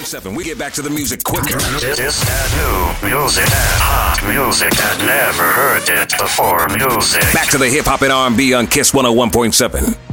101.7. We get back to the music quicker. It's that new music, that hot music, that never heard it before music. Back to the hip hop and R&B on Kiss 101.7.